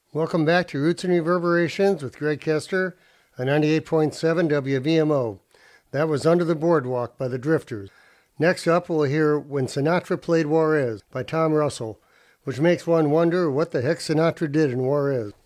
Welcome back to Roots and Reverberations with Greg Kester on 98.7 WVMO. That was Under the Boardwalk by the Drifters. Next up, we'll hear When Sinatra Played Juarez by Tom Russell, which makes one wonder what the heck Sinatra did in Juarez.